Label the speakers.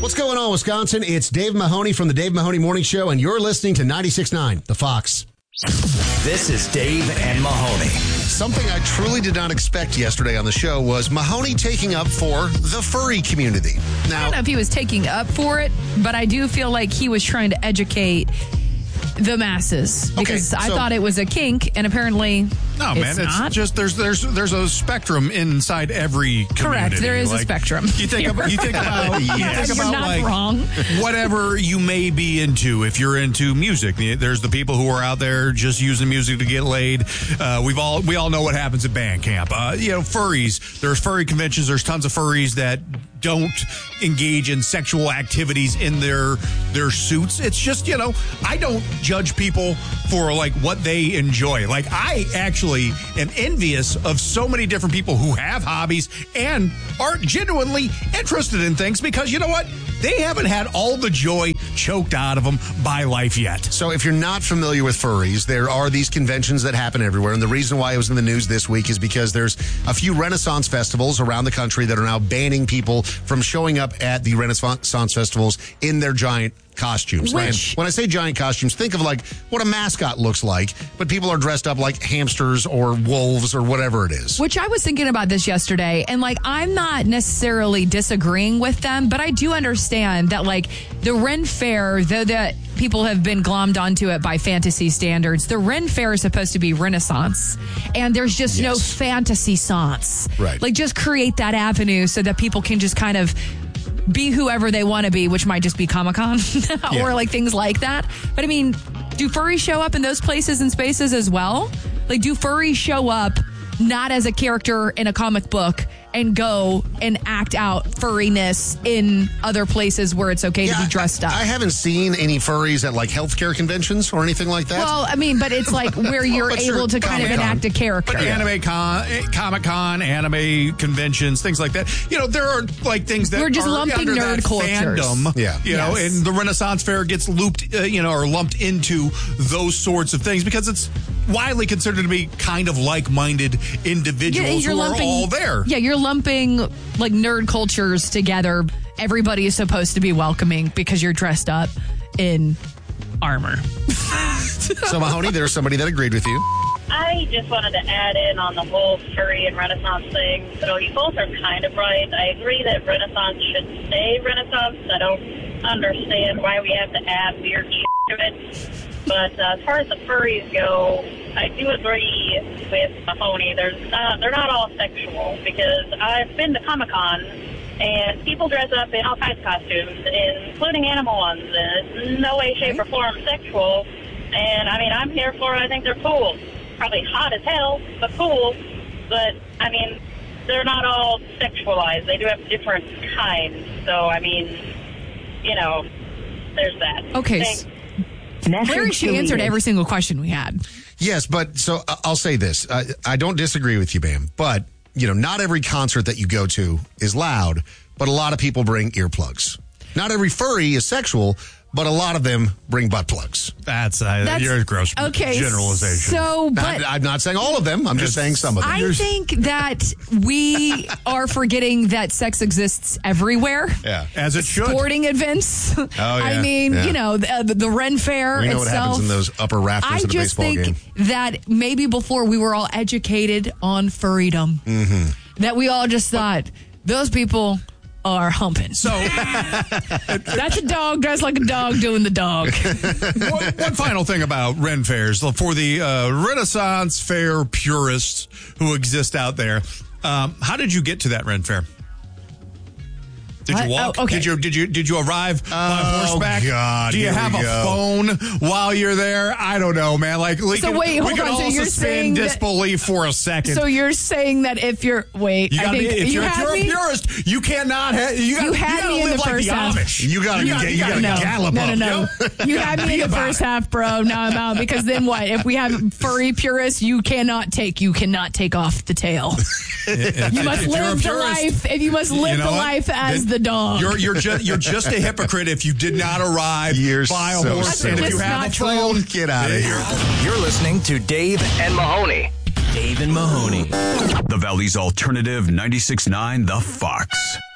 Speaker 1: What's going on, Wisconsin? It's Dave Mahoney from the Dave Mahoney Morning Show, and you're listening to 96.9, The Fox.
Speaker 2: This is Dave and Mahoney.
Speaker 1: Something I truly did not expect yesterday on the show was Mahoney taking up for the furry community. Now,
Speaker 3: I don't know if he was taking up for it, but I do feel like he was trying to educate the masses because I thought it was a kink, and apparently
Speaker 4: no, man, it's just there's a spectrum inside every community.
Speaker 3: Correct, there is a spectrum.
Speaker 4: You think about
Speaker 3: You're not
Speaker 4: like
Speaker 3: wrong.
Speaker 4: Whatever you may be into. If you're into music, there's the people who are out there just using music to get laid. We all know what happens at band camp. Furries. There's furry conventions. There's tons of furries that don't engage in sexual activities in their suits. It's just, I don't judge people for like what they enjoy. Like, I actually am envious of so many different people who have hobbies and are genuinely interested in things because you know what? They haven't had all the joy choked out of them by life yet.
Speaker 1: So if you're not familiar with furries, there are these conventions that happen everywhere. And the reason why it was in the news this week is because there's a few Renaissance festivals around the country that are now banning people from showing up at the Renaissance festivals in their giant costumes. And when I say giant costumes, think of like what a mascot looks like, but people are dressed up like hamsters or wolves or whatever it is.
Speaker 3: Which I was thinking about this yesterday, and like I'm not necessarily disagreeing with them, but I do understand that like the Ren Fair, though that people have been glommed onto it by fantasy standards, the Ren Fair is supposed to be Renaissance, and there's just no fantasy sans.
Speaker 1: Right.
Speaker 3: Like just create that avenue so that people can just kind of be whoever they want to be, which might just be Comic-Con or like things like that. But I mean, do furries show up in those places and spaces as well? Like, do furries show up not as a character in a comic book and go and act out furriness in other places where it's okay to be dressed up?
Speaker 1: I haven't seen any furries at like healthcare conventions or anything like that.
Speaker 3: Well, I mean, but it's like where you're able to kind of enact a character.
Speaker 4: But Comic-Con, anime conventions, things like that. There are like things that
Speaker 3: we're just
Speaker 4: are
Speaker 3: lumping
Speaker 4: under
Speaker 3: nerd
Speaker 4: that
Speaker 3: cultures.
Speaker 4: Fandom, and the Renaissance Fair gets looped, or lumped into those sorts of things because it's widely considered to be kind of like-minded individuals who are all there.
Speaker 3: Yeah, you're lumping like nerd cultures together. Everybody is supposed to be welcoming because you're dressed up in armor.
Speaker 1: So, Mahoney, there's somebody that agreed with you.
Speaker 5: I just wanted to add in on the whole furry and Renaissance thing. So you both are kind of right. I agree that Renaissance should stay Renaissance. I don't understand why we have to add weird shit to it. But as far as the furries go, I do agree with Mahoney. They're not all sexual because I've been to Comic-Con and people dress up in all kinds of costumes, including animal ones. And it's in no way, shape, or form sexual. And I mean, I'm here for it. I think they're cool. Probably hot as hell, but cool. But I mean, they're not all sexualized. They do have different kinds. So I mean, there's that.
Speaker 3: Okay. Larry, she answered every single question we had.
Speaker 1: Yes, but so I'll say this. I don't disagree with you, Bam, but, not every concert that you go to is loud, but a lot of people bring earplugs. Not every furry is sexual, but a lot of them bring butt plugs.
Speaker 4: That's you're a gross generalization.
Speaker 3: So, but
Speaker 1: I'm not saying all of them. I'm just saying some of them.
Speaker 3: I think that we are forgetting that sex exists everywhere.
Speaker 1: Yeah,
Speaker 4: as it should.
Speaker 3: Sporting events.
Speaker 1: Oh, yeah.
Speaker 3: I mean, the Ren Fair
Speaker 1: we know
Speaker 3: itself.
Speaker 1: what happens in those upper rafters at a baseball game.
Speaker 3: I just think that maybe before we were all educated on furrydom, that we all just thought those people are humping.
Speaker 4: So
Speaker 3: that's a dog dressed like a dog doing the dog.
Speaker 4: One final thing about Ren Fairs for the Renaissance Fair purists who exist out there. How did you get to that Ren Fair? Did you walk?
Speaker 3: Oh, okay.
Speaker 4: Did you arrive by horseback?
Speaker 1: God,
Speaker 4: do you have a phone while you're there? I don't know, man. Like, we can all suspend disbelief for a second.
Speaker 3: So you're saying that if you're
Speaker 4: if you're a purist, you cannot. You had me in the first half.
Speaker 1: You gotta gallop up.
Speaker 3: No. You had me in the first half, bro. Now I'm out because then what? If we have furry purists, you cannot take off the tail. You must live the life. If you must live the life as the dog.
Speaker 4: You're just a hypocrite if you did not arrive by a horse. And if you have a phone,
Speaker 1: get out of here.
Speaker 2: You're listening to Dave and Mahoney. Dave and Mahoney.
Speaker 6: The Valley's Alternative 96.9 The Fox.